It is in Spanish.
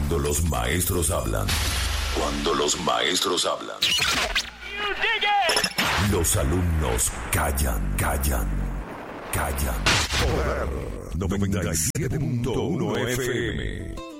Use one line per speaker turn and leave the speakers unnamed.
Cuando los maestros hablan. Cuando los maestros hablan. Los alumnos callan. Poder 97.1 FM.